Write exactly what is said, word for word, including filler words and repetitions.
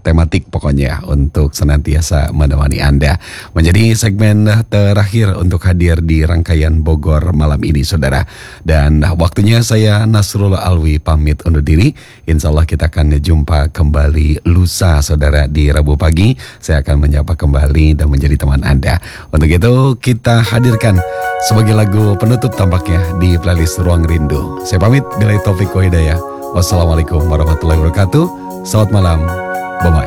tematik pokoknya untuk senantiasa menemani Anda. Menjadi segmen terakhir untuk hadir di rangkaian Bogor malam ini saudara. Dan waktunya saya Nasrullah Alwi pamit undur diri. Insya Allah kita akan jumpa kembali lusa saudara di Rabu pagi. Saya akan menyapa kembali dan menjadi teman Anda. Untuk itu kita hadirkan sebagai lagu penutup tampaknya di playlist Ruang Rindu. Saya pamit, billahi taufik wa hidayah. Wassalamualaikum warahmatullahi wabarakatuh. Selamat malam. Bye-bye.